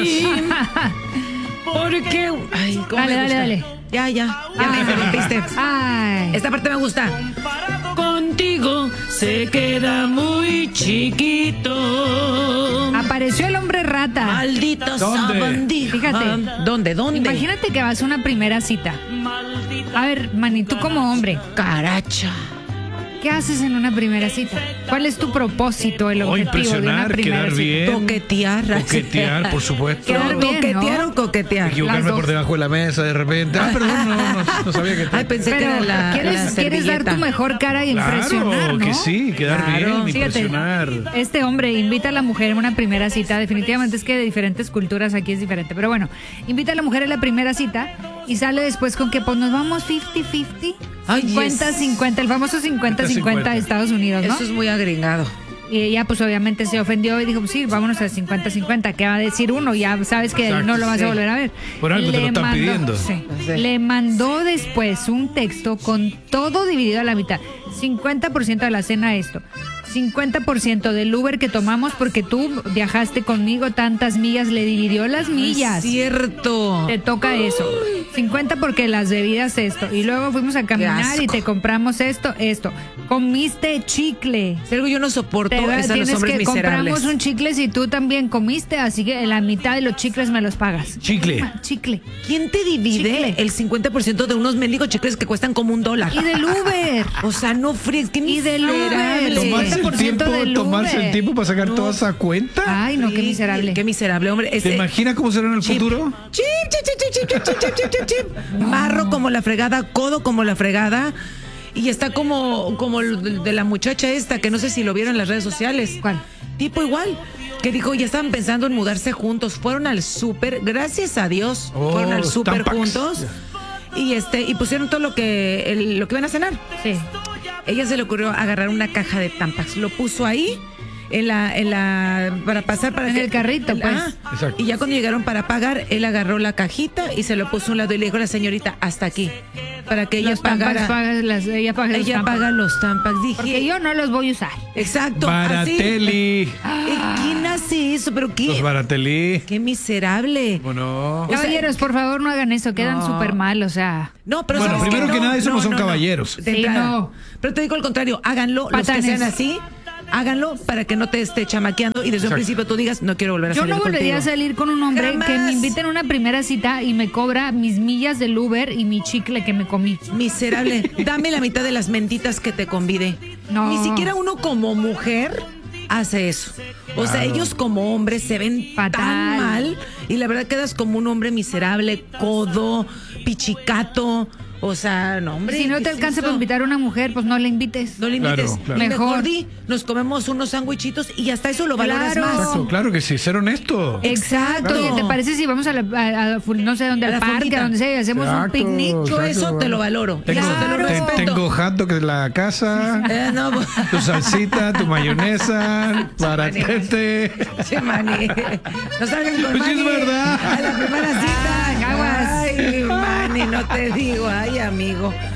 Porque... Ay, ¿cómo me gusta? Dale. Ya me interrumpiste. Ay. Esta parte me gusta. Contigo se queda muy chiquito. Apareció el hombre rata. Maldito ¿Dónde? sabandija. Fíjate. ¿Dónde? Imagínate que vas a una primera cita. A ver, Manny, tú como hombre, Caracha. ¿qué haces en una primera cita? ¿Cuál es tu propósito, el objetivo de una Impresionar, primera quedar cita? bien. Coquetear. Coquetear, por supuesto. Quedar bien, ¿Coquetear ¿no? o coquetear? Equivocarme Las dos. por debajo de la mesa de repente. Perdón, no sabía que... Ay, pensé que Pero era la ¿quieres dar servilleta. tu mejor cara y impresionar, Claro, ¿no? que sí, quedar Claro. bien, Fíjate, impresionar. este hombre invita a la mujer en una primera cita. Definitivamente es que de diferentes culturas aquí es diferente. Pero bueno, invita a la mujer en la primera cita y sale después con que pues nos vamos 50-50. Ay, 50-50, el famoso 50-50 de Estados Unidos, ¿no? Eso es muy agringado. Y ella pues obviamente se ofendió y dijo, pues sí, vámonos al 50-50. ¿Qué va a decir uno? Ya sabes que Exacto, no lo vas sí. a volver a ver. Por algo te lo están pidiendo. Sí. Sí. Le mandó después un texto con todo dividido a la mitad. 50% de la cena esto. 50% del Uber que tomamos porque tú viajaste conmigo tantas millas, le dividió las millas. Es cierto. Te toca eso. 50 porque las bebidas esto. Y luego fuimos a caminar y asco. te compramos esto. Comiste chicle. Si algo yo no soporto es a los Tienes hombres que miserables. compramos un chicle si tú también comiste, así que la mitad de los chicles me los pagas. Chicle. Chicle. ¿Quién te divide Chicle. el 50% de unos mendigos chicles que cuestan como $1? Y del Uber. O sea, no fríes, qué Y del miserable. Uber. Tomarse el Uber. tiempo para sacar toda esa cuenta. Ay, no, qué Sí, miserable. Qué miserable, hombre. ¿Te imaginas cómo será en el chip. futuro? Chip. Marro como la fregada, codo como la fregada. Y está como el de la muchacha esta, que no sé si lo vieron en las redes sociales. ¿Cuál? Tipo igual, que dijo, ya estaban pensando en mudarse juntos. Fueron al súper, gracias a Dios, Oh, fueron al súper Tampax. juntos. Y pusieron todo lo que iban a cenar. Sí. Ella se le ocurrió agarrar una caja de Tampax, lo puso ahí para pasar para En que- el carrito, pues. Exacto. Y ya cuando llegaron para pagar, él agarró la cajita y se lo puso a un lado y le dijo a la señorita, hasta aquí, para que ella Los Tampax pagara. ella paga los Ella Tampax. paga los Tampax. Porque Dije, yo no los voy a usar. exacto, así. Barateli. ¿Quién hace eso? ¿Pero Los qué? Barateli. Qué miserable. Bueno. sea, Caballeros, por favor, no hagan eso. Quedan no. súper mal, o sea. No, pero Bueno, ¿sabes primero qué? que nada, eso no son caballeros. De Sí, entrada. no. Pero te digo al contrario, háganlo, los que Patanes. sean así, háganlo para que no te esté chamaqueando y desde un Exacto. principio tú digas, no quiero volver a Yo salir no volvería contigo. a salir con un hombre Jamás. que me invite en una primera cita y me cobra mis millas del Uber y mi chicle que me comí. Miserable, dame la mitad de las mentitas que te convide. No. Ni siquiera uno como mujer hace eso. O sea, ellos como hombres se ven Fatal. tan mal y la verdad quedas como un hombre miserable, codo, pichicato. O sea, no, hombre. Si no ¿qué te es alcanza esto? para invitar a una mujer, pues no la invites. No le invites. Claro, claro. Y mejor Mejor. di, nos comemos unos sándwichitos y hasta eso lo valoras Claro. más. Exacto, claro que sí, ser honesto. Exacto. Claro. Oye, ¿te parece si vamos a no sé dónde, A la al parque, fondita. a donde sea, y hacemos un Exacto. picnic? Yo Exacto, eso te bueno. lo valoro. Tengo, Eso te lo Claro. respeto. tengo hot dog de la casa, No, tu salsita, tu mayonesa, baratete. che, Mani. No salgan con Pues sí, es Mani verdad. a la primera cita. Ay, aguas. Ay, Mani, no te digo. Ay, amigo.